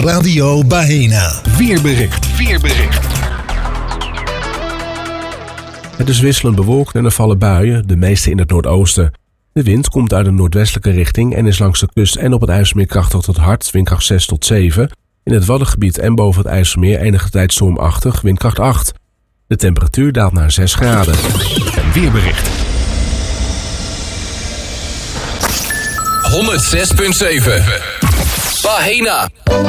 Radio Bahena. Weerbericht. Het is wisselend bewolkt en er vallen buien, de meeste in het noordoosten. De wind komt uit een noordwestelijke richting en is langs de kust en op het IJsselmeer krachtig tot hard, windkracht 6 tot 7. In het Waddengebied en boven het IJsselmeer enige tijd stormachtig, windkracht 8. De temperatuur daalt naar 6 graden. Een weerbericht. 106.7 Bahena.